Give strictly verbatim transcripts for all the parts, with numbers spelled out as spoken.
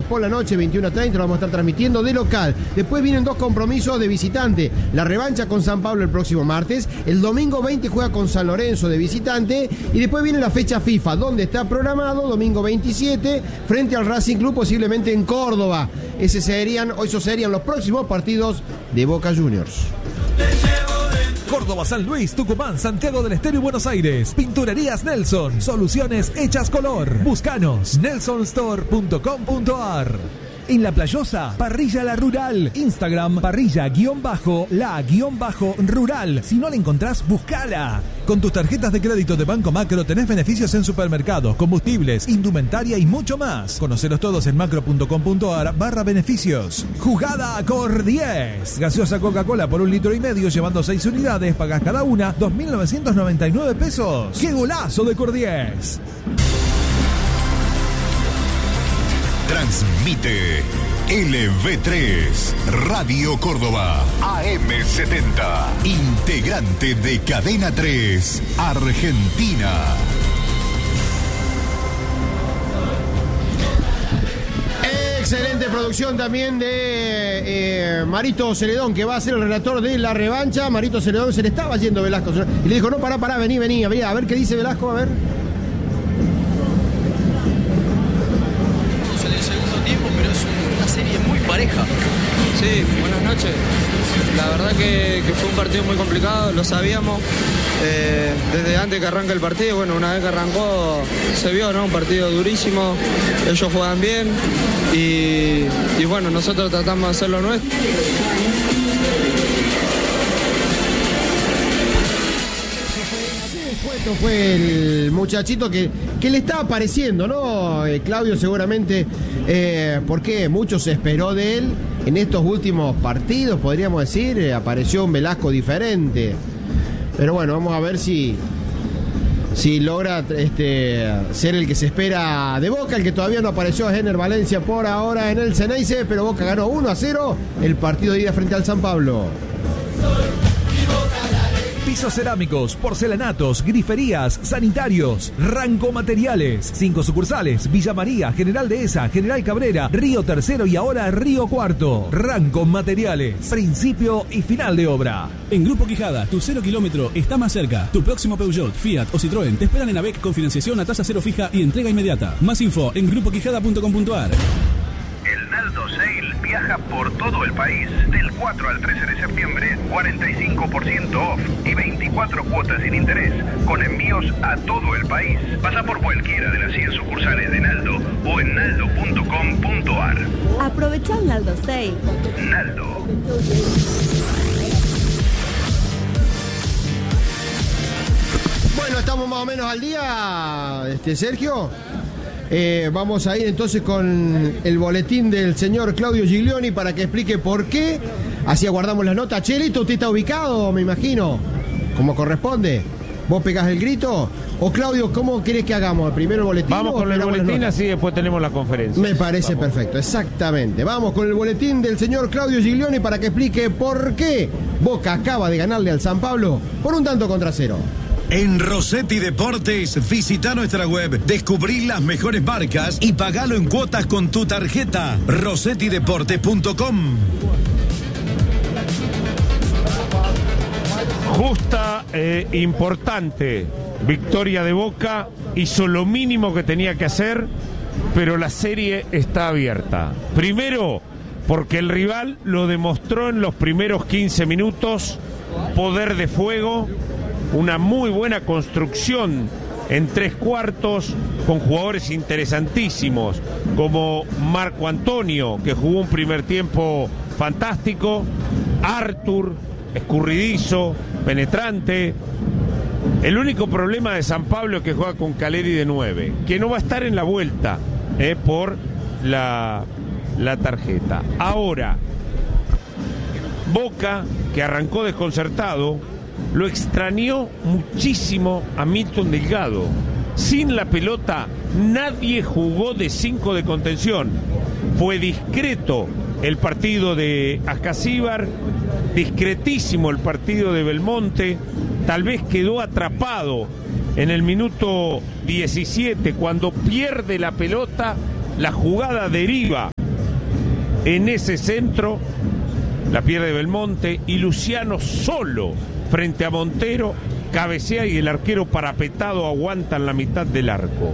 por la noche, veintiuno treinta, lo vamos a estar transmitiendo de local. Después vienen dos compromisos de visitante. La revancha con San Pablo el próximo martes. El domingo veinte juega con San Lorenzo de visitante. Y después viene la fecha FIFA, donde está programado, domingo veintisiete, frente al Racing Club, posiblemente en Córdoba. Ese serían, o esos serían los próximos partidos de Boca Juniors. Córdoba, San Luis, Tucumán, Santiago del Estero y Buenos Aires. Pinturerías Nelson. Soluciones hechas color. Búscanos. nelson store punto com punto a r. En La Playosa, Parrilla La Rural. Instagram, parrilla-la-rural. Si no la encontrás, buscala. Con tus tarjetas de crédito de Banco Macro tenés beneficios en supermercados, combustibles, indumentaria y mucho más. Conocelos todos en macro punto com punto a r barra beneficios. Jugada Cor diez. Gaseosa Coca-Cola por un litro y medio, llevando seis unidades. Pagás cada una dos mil novecientos noventa y nueve pesos. ¡Qué golazo de Cor diez! Transmite L V tres, Radio Córdoba, A M setenta, integrante de Cadena tres, Argentina. Excelente producción también de eh, Marito Celedón, que va a ser el relator de la revancha. Marito Celedón, se le estaba yendo Velasco y le dijo, no, pará, pará, vení, vení, vení, a ver qué dice Velasco, a ver. Serie muy pareja. Sí, buenas noches. La verdad que, que fue un partido muy complicado, lo sabíamos eh, desde antes que arranque el partido. Bueno, una vez que arrancó se vio, ¿no? Un partido durísimo, ellos juegan bien y, y bueno, nosotros tratamos de hacer lo nuestro. Esto fue el muchachito que, que le estaba apareciendo, ¿no? Eh, Claudio seguramente, eh, porque mucho se esperó de él en estos últimos partidos, podríamos decir, eh, apareció un Velasco diferente. Pero bueno, vamos a ver si, si logra este, ser el que se espera de Boca. El que todavía no apareció es Ener Valencia por ahora en el Ceneice, pero Boca ganó uno a cero el partido de ida frente al San Pablo. Pisos cerámicos, porcelanatos, griferías, sanitarios, Ranco Materiales. Cinco sucursales: Villa María, General Dehesa, General Cabrera, Río Tercero y ahora Río Cuarto. Ranco Materiales, principio y final de obra. En Grupo Quijada, tu cero kilómetro está más cerca. Tu próximo Peugeot, Fiat o Citroën te esperan en AVEC con financiación a tasa cero fija y entrega inmediata. Más info en grupo quijada punto com punto a r. El Naldo Sale viaja por todo el país del cuatro al trece de septiembre, cuarenta y cinco por ciento off y veinticuatro cuotas sin interés, con envíos a todo el país. Pasa por cualquiera de las cien sucursales de Naldo o en naldo punto com punto a r. Aprovecha el Naldo Sale. Naldo. Bueno, estamos más o menos al día, este Sergio. Eh, vamos a ir entonces con el boletín del señor Claudio Giglioni para que explique por qué. Así aguardamos la nota. Chelito, usted está ubicado, me imagino, como corresponde. ¿Vos pegás el grito? O Claudio, ¿cómo querés que hagamos? ¿Primero el boletín? Vamos con el boletín, así después tenemos la conferencia. Me parece Vamos. perfecto, exactamente. Vamos con el boletín del señor Claudio Giglioni para que explique por qué Boca acaba de ganarle al San Pablo por un tanto contra cero. En Rossetti Deportes, visita nuestra web, descubrí las mejores marcas y pagalo en cuotas con tu tarjeta. rossetti deportes punto com. Justa e importante victoria de Boca, hizo lo mínimo que tenía que hacer, pero la serie está abierta. Primero, porque el rival lo demostró en los primeros quince minutos, poder de fuego, una muy buena construcción en tres cuartos con jugadores interesantísimos como Marco Antonio, que jugó un primer tiempo fantástico, Artur, escurridizo, penetrante. El único problema de San Pablo es que juega con Caleri de nueve, que no va a estar en la vuelta eh, por la, la tarjeta. Ahora, Boca, que arrancó desconcertado, lo extrañó muchísimo a Milton Delgado. Sin la pelota nadie jugó de cinco de contención. Fue discreto el partido de Ascasíbar, discretísimo el partido de Belmonte. Tal vez quedó atrapado en el minuto diecisiete cuando pierde la pelota la jugada deriva en ese centro, la pierde Belmonte y Luciano solo frente a Montero cabecea y el arquero parapetado aguanta en la mitad del arco.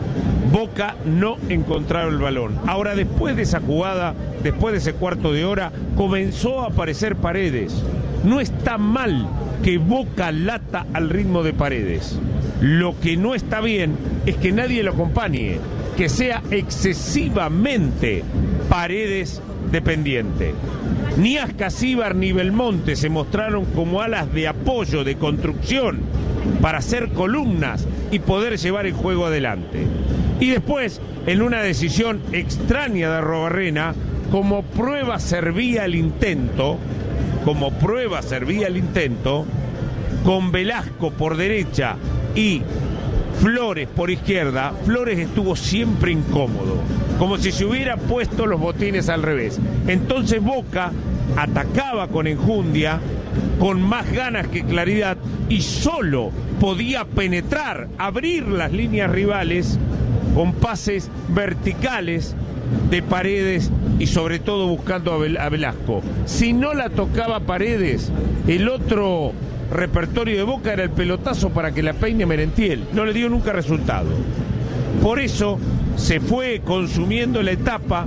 Boca no encontraba el balón. Ahora, después de esa jugada, después de ese cuarto de hora, comenzó a aparecer Paredes. No está mal que Boca lata al ritmo de Paredes. Lo que no está bien es que nadie lo acompañe, que sea excesivamente Paredes dependiente. Ni Ascasíbar ni Belmonte se mostraron como alas de apoyo, de construcción, para hacer columnas y poder llevar el juego adelante. Y después, en una decisión extraña de Arrobarrena, como prueba servía el intento, como prueba servía el intento, con Velasco por derecha y Flores por izquierda, Flores estuvo siempre incómodo, como si se hubiera puesto los botines al revés. Entonces Boca atacaba con enjundia, con más ganas que claridad, y solo podía penetrar, abrir las líneas rivales con pases verticales de Paredes y sobre todo buscando a, Vel- a Velasco. Si no la tocaba Paredes, el otro repertorio de Boca era el pelotazo para que la peine Merentiel. No le dio nunca resultado. Por eso se fue consumiendo la etapa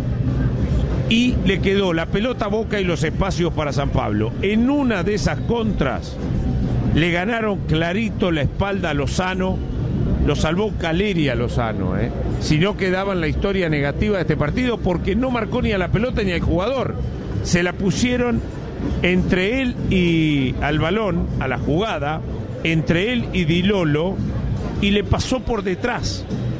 y le quedó la pelota a Boca y los espacios para San Pablo. En una de esas contras le ganaron clarito la espalda a Lozano. Lo salvó Caleri a Lozano, ¿eh? Si no quedaba en la historia negativa de este partido, porque no marcó ni a la pelota ni al jugador. Se la pusieron entre él y al balón, a la jugada, entre él y Di Lolo, y le pasó por detrás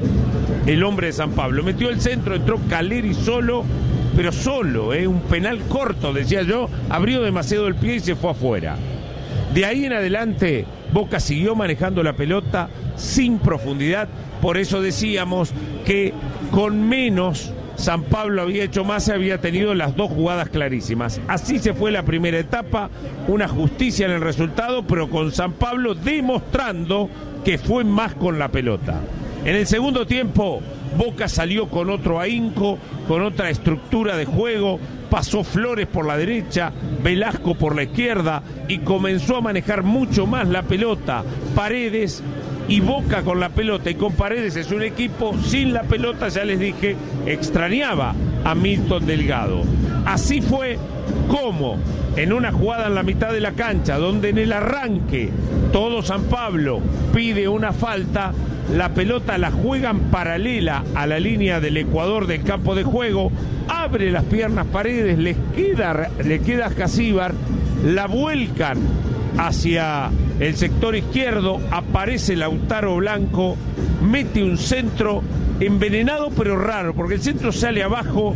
el hombre de San Pablo. Metió el centro, entró Caleri solo, pero solo, ¿eh? Un penal corto, decía yo, abrió demasiado el pie y se fue afuera. De ahí en adelante, Boca siguió manejando la pelota sin profundidad, por eso decíamos que con menos San Pablo había hecho más y había tenido las dos jugadas clarísimas. Así se fue la primera etapa, una justicia en el resultado, pero con San Pablo demostrando que fue más con la pelota. En el segundo tiempo, Boca salió con otro ahínco, con otra estructura de juego, pasó Flores por la derecha, Velasco por la izquierda y comenzó a manejar mucho más la pelota. Paredes y Boca con la pelota, y con Paredes es un equipo sin la pelota, ya les dije, extrañaba a Milton Delgado. Así fue como en una jugada en la mitad de la cancha, donde en el arranque todo San Pablo pide una falta, la pelota la juegan paralela a la línea del Ecuador del campo de juego, abre las piernas Paredes, les queda, le queda Ascasíbar, la vuelcan hacia el sector izquierdo, aparece Lautaro Blanco, mete un centro envenenado pero raro, porque el centro sale abajo,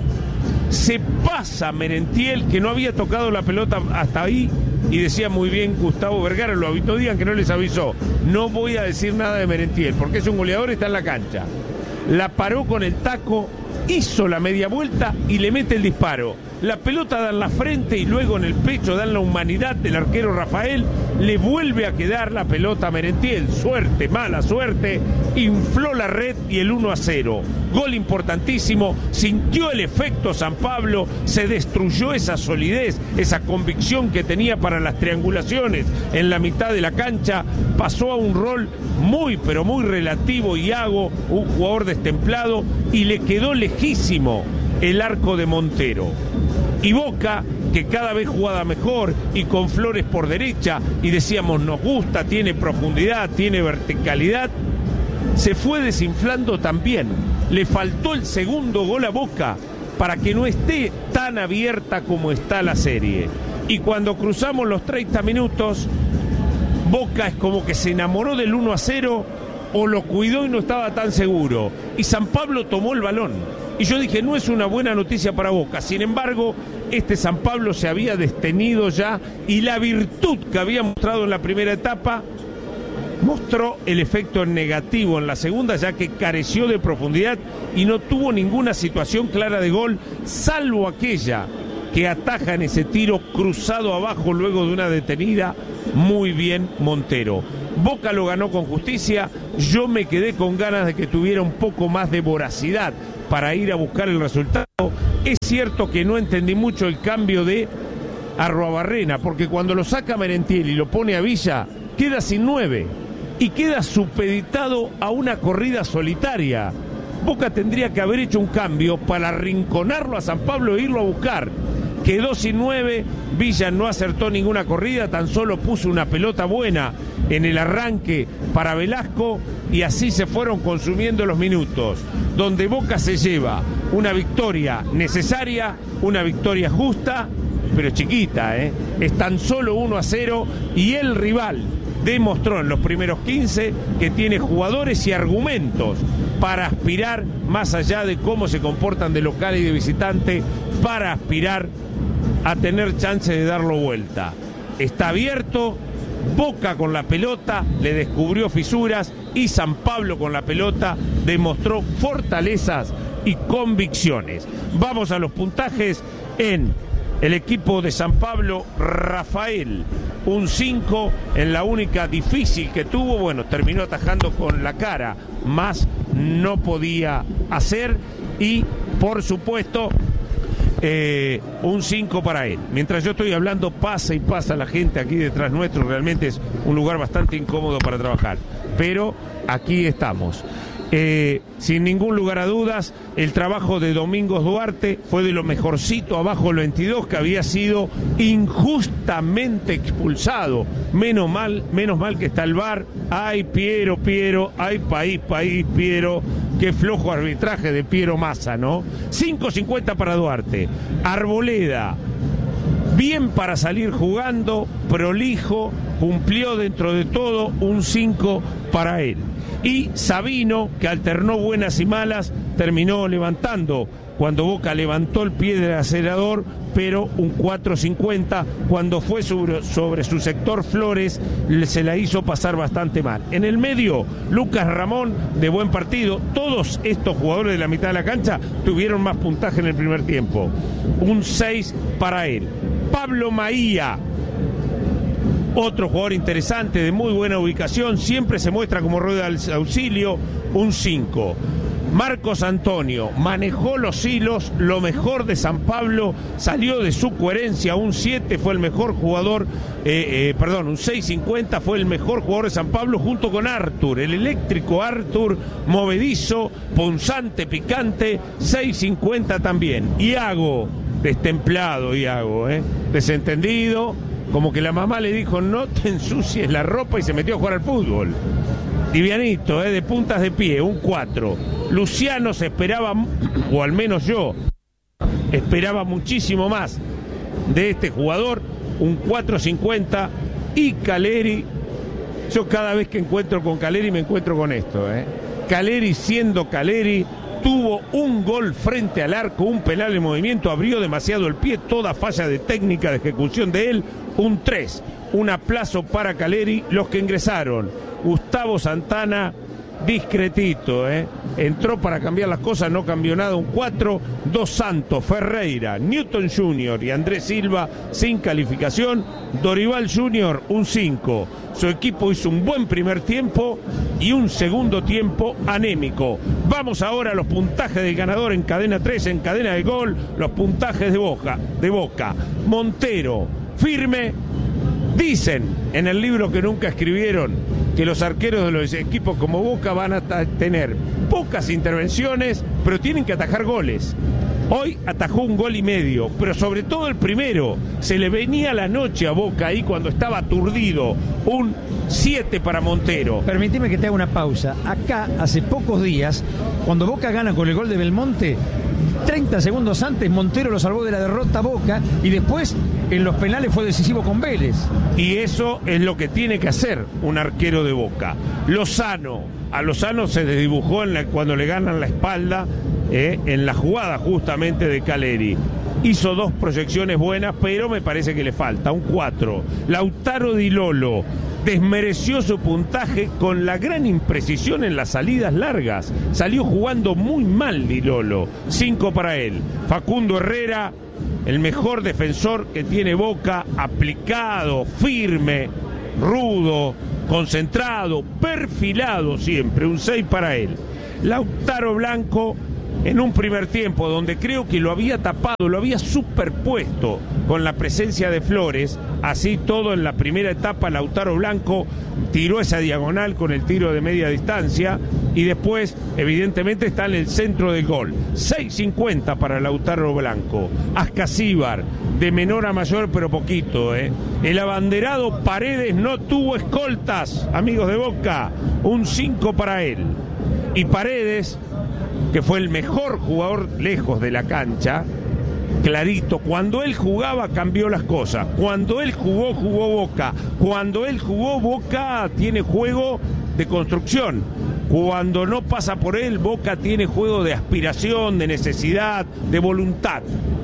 se pasa Merentiel, que no había tocado la pelota hasta ahí, y decía muy bien Gustavo Vergara, lo no digan que no les avisó, no voy a decir nada de Merentiel, porque es un goleador, está en la cancha. La paró con el taco, hizo la media vuelta y le mete el disparo. La pelota da en la frente y luego en el pecho da en la humanidad del arquero Rafael. Le vuelve a quedar la pelota a Merentiel. Suerte, mala suerte. Infló la red y el uno a cero. Gol importantísimo. Sintió el efecto San Pablo. Se destruyó esa solidez, esa convicción que tenía para las triangulaciones en la mitad de la cancha. Pasó a un rol muy, pero muy relativo. Iago, un jugador destemplado, y le quedó lejísimo el arco de Montero. Y Boca, que cada vez jugaba mejor y con Flores por derecha, y decíamos nos gusta, tiene profundidad, tiene verticalidad, se fue desinflando también. Le faltó el segundo gol a Boca para que no esté tan abierta como está la serie. Y cuando cruzamos los treinta minutos, Boca es como que se enamoró del uno a cero, o lo cuidó y no estaba tan seguro. Y San Pablo tomó el balón. Y yo dije, no es una buena noticia para Boca. Sin embargo, este San Pablo se había destenido ya, y la virtud que había mostrado en la primera etapa mostró el efecto negativo en la segunda, ya que careció de profundidad y no tuvo ninguna situación clara de gol, salvo aquella que ataja en ese tiro cruzado abajo luego de una detenida muy bien Montero. Boca lo ganó con justicia, yo me quedé con ganas de que tuviera un poco más de voracidad para ir a buscar el resultado. Es cierto que no entendí mucho el cambio de Arruabarrena, porque cuando lo saca Merentiel y lo pone a Villa, queda sin nueve y queda supeditado a una corrida solitaria. Boca tendría que haber hecho un cambio para arrinconarlo a San Pablo e irlo a buscar. Quedó sin nueve, Villa no acertó ninguna corrida, tan solo puso una pelota buena en el arranque para Velasco y así se fueron consumiendo los minutos, donde Boca se lleva una victoria necesaria, una victoria justa, pero chiquita, ¿eh? Es tan solo uno a cero y el rival demostró en los primeros quince que tiene jugadores y argumentos para aspirar, más allá de cómo se comportan de local y de visitante, para aspirar a tener chance de darlo vuelta. Está abierto, Boca con la pelota le descubrió fisuras y San Pablo con la pelota demostró fortalezas y convicciones. Vamos a los puntajes. En el equipo de San Pablo, Rafael, un cinco en la única difícil que tuvo, bueno, terminó atajando con la cara, más no podía hacer y, por supuesto, eh, un cinco para él. Mientras yo estoy hablando, pasa y pasa la gente aquí detrás nuestro, realmente es un lugar bastante incómodo para trabajar, pero aquí estamos. Eh, sin ningún lugar a dudas, el trabajo de Domingos Duarte fue de lo mejorcito abajo del veintidós, que había sido injustamente expulsado. Menos mal, menos mal que está el V A R. Ay, Piero, Piero, ay, país, país, Piero. Qué flojo arbitraje de Piero Massa, ¿no? cinco cincuenta para Duarte. Arboleda, bien para salir jugando, prolijo, cumplió dentro de todo, un cinco para él. Y Sabino, que alternó buenas y malas, terminó levantando cuando Boca levantó el pie del acelerador, pero un cuatro cincuenta, cuando fue sobre, sobre su sector Flores, se la hizo pasar bastante mal. En el medio, Lucas Ramón, de buen partido. Todos estos jugadores de la mitad de la cancha tuvieron más puntaje en el primer tiempo. Un seis para él. Pablo Maía, otro jugador interesante, de muy buena ubicación, siempre se muestra como rueda de auxilio, un cinco. Marcos Antonio manejó los hilos, lo mejor de San Pablo, salió de su coherencia, un siete, fue el mejor jugador, eh, eh, perdón, un seis cincuenta, fue el mejor jugador de San Pablo junto con Artur, el eléctrico Artur, movedizo, punzante, picante, seis cincuenta también. Iago, destemplado Iago, eh, desentendido, como que la mamá le dijo no te ensucies la ropa y se metió a jugar al fútbol. Livianito, eh, de puntas de pie, un cuatro. Luciano se esperaba, o al menos yo, esperaba muchísimo más de este jugador, un cuatro cincuenta. Y Caleri, yo cada vez que encuentro con Caleri me encuentro con esto, eh. Caleri, siendo Caleri, tuvo un gol frente al arco, un penal en movimiento, abrió demasiado el pie, toda falla de técnica de ejecución de él, un tres. Un aplazo para Caleri. Los que ingresaron, Gustavo Santana, discretito, ¿eh? Entró para cambiar las cosas, no cambió nada, un cuatro. Dos Santos, Ferreira, Newton junior y Andrés Silva sin calificación. Dorival junior, un cinco. Su equipo hizo un buen primer tiempo y un segundo tiempo anémico. Vamos ahora a los puntajes del ganador en cadena tres, en cadena de gol, los puntajes de Boca, de Boca. Montero, firme. Dicen en el libro que nunca escribieron que los arqueros de los equipos como Boca van a tener pocas intervenciones, pero tienen que atajar goles. Hoy atajó un gol y medio, pero sobre todo el primero. Se le venía la noche a Boca ahí cuando estaba aturdido. Un siete para Montero. Permíteme que te haga una pausa. Acá, hace pocos días, cuando Boca gana con el gol de Belmonte, treinta segundos antes Montero lo salvó de la derrota a Boca y después en los penales fue decisivo con Vélez. Y eso es lo que tiene que hacer un arquero de Boca. Lozano, a Lozano se desdibujó en la, cuando le ganan la espalda, eh, en la jugada justamente de Caleri. Hizo dos proyecciones buenas, pero me parece que le falta, un cuatro. Lautaro Di Lolo desmereció su puntaje con la gran imprecisión en las salidas largas. Salió jugando muy mal Di Lolo, cinco para él. Facundo Herrera, el mejor defensor que tiene Boca, aplicado, firme, rudo, concentrado, perfilado siempre, un seis para él. Lautaro Blanco, en un primer tiempo donde creo que lo había tapado, lo había superpuesto con la presencia de Flores, así todo en la primera etapa Lautaro Blanco tiró esa diagonal con el tiro de media distancia y después evidentemente está en el centro del gol. seis cincuenta para Lautaro Blanco. Ascasíbar, de menor a mayor pero poquito, ¿eh? El abanderado Paredes no tuvo escoltas, amigos de Boca, un cinco para él. Y Paredes, que fue el mejor jugador lejos de la cancha, clarito, cuando él jugaba cambió las cosas, cuando él jugó, jugó Boca, cuando él jugó Boca tiene juego de construcción, cuando no pasa por él Boca tiene juego de aspiración, de necesidad, de voluntad.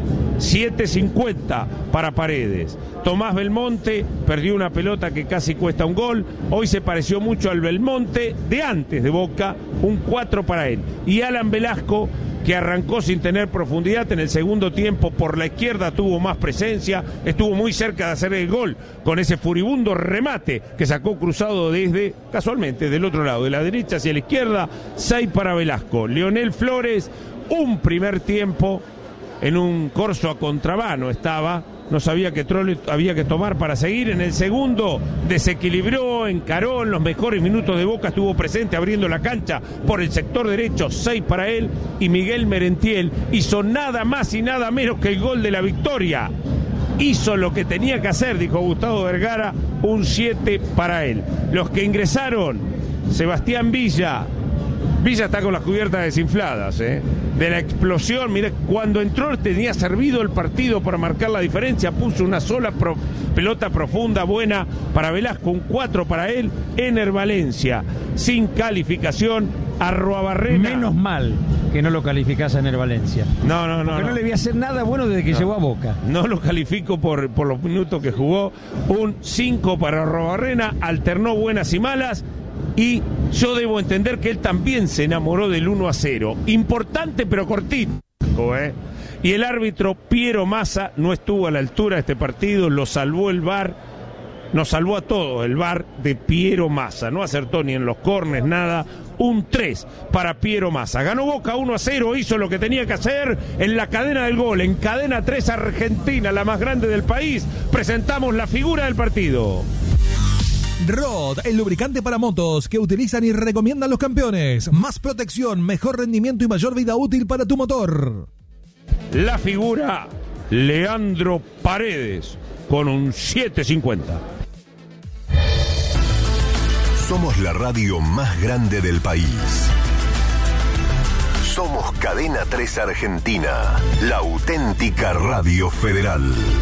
siete cincuenta para Paredes. Tomás Belmonte perdió una pelota que casi cuesta un gol. Hoy se pareció mucho al Belmonte de antes de Boca, un cuatro para él. Y Alan Velasco, que arrancó sin tener profundidad en el segundo tiempo, por la izquierda tuvo más presencia, estuvo muy cerca de hacer el gol con ese furibundo remate que sacó cruzado desde, casualmente, del otro lado, de la derecha hacia la izquierda. seis para Velasco. Leonel Flores, un primer tiempo en un corso a contramano estaba, no sabía qué trole había que tomar para seguir. En el segundo desequilibró, encaró, en los mejores minutos de Boca estuvo presente abriendo la cancha por el sector derecho, seis para él. Y Miguel Merentiel hizo nada más y nada menos que el gol de la victoria. Hizo lo que tenía que hacer, dijo Gustavo Vergara, un siete para él. Los que ingresaron, Sebastián Villa. Villa está con las cubiertas desinfladas, ¿eh? De la explosión. Mire, cuando entró tenía servido el partido para marcar la diferencia, puso una sola pro, pelota profunda, buena para Velasco, un cuatro para él. Ener Valencia, sin calificación. Arruabarrena. Menos mal que no lo calificás a Ener Valencia. No, no, no. Porque no, no le voy a hacer nada bueno desde que no, llegó a Boca. No lo califico por, por los minutos que jugó. Un cinco para Arruabarrena, alternó buenas y malas. Y yo debo entender que él también se enamoró del uno a cero. Importante pero cortito, ¿eh? Y el árbitro Piero Massa no estuvo a la altura de este partido, lo salvó el V A R, nos salvó a todos el V A R de Piero Massa. No acertó ni en los córneres, nada. Un tres para Piero Massa. Ganó Boca uno a cero, hizo lo que tenía que hacer en la cadena del gol. En cadena tres Argentina, la más grande del país. Presentamos la figura del partido. Rod, el lubricante para motos que utilizan y recomiendan los campeones. Más protección, mejor rendimiento y mayor vida útil para tu motor. La figura, Leandro Paredes, con un siete cincuenta. Somos la radio más grande del país. Somos Cadena tres Argentina, la auténtica radio federal.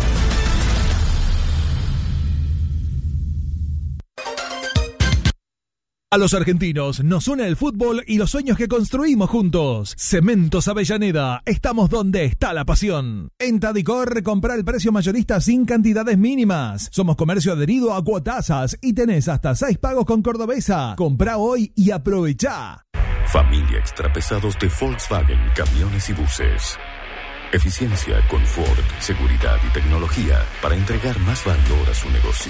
A los argentinos nos une el fútbol y los sueños que construimos juntos. Cementos Avellaneda, estamos donde está la pasión. En Tadicor, compra el precio mayorista sin cantidades mínimas. Somos comercio adherido a Cuotasas y tenés hasta seis pagos con Cordobesa. Comprá hoy y aprovechá. Familia Extrapesados de Volkswagen, camiones y buses. Eficiencia, confort, seguridad y tecnología para entregar más valor a su negocio.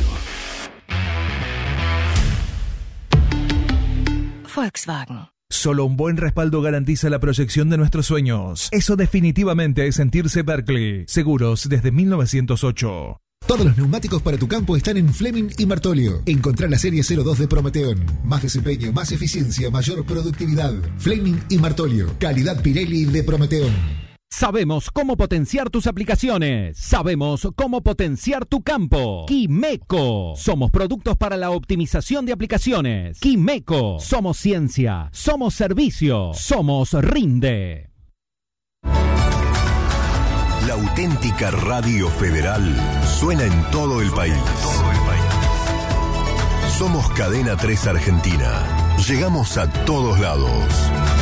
Volkswagen. Solo un buen respaldo garantiza la proyección de nuestros sueños. Eso definitivamente es sentirse Berkeley. Seguros desde mil novecientos ocho. Todos los neumáticos para tu campo están en Fleming y Martolio. Encontrá la serie cero dos de Prometeon. Más desempeño, más eficiencia, mayor productividad. Fleming y Martolio. Calidad Pirelli de Prometeon. Sabemos cómo potenciar tus aplicaciones. Sabemos cómo potenciar tu campo. Quimeco. Somos productos para la optimización de aplicaciones. Quimeco. Somos ciencia. Somos servicio. Somos Rinde. La auténtica radio federal suena en todo el país. Somos Cadena tres Argentina. Llegamos a todos lados.